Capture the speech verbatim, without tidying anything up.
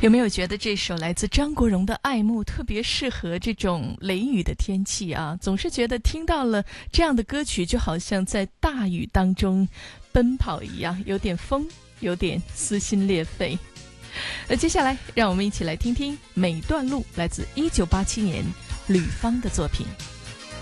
有没有觉得这首来自张国荣的《爱慕》特别适合这种雷雨的天气啊？总是觉得听到了这样的歌曲，就好像在大雨当中奔跑一样，有点疯，有点撕心裂肺。那接下来让我们一起来听听每段路来自一九八七年吕方的作品。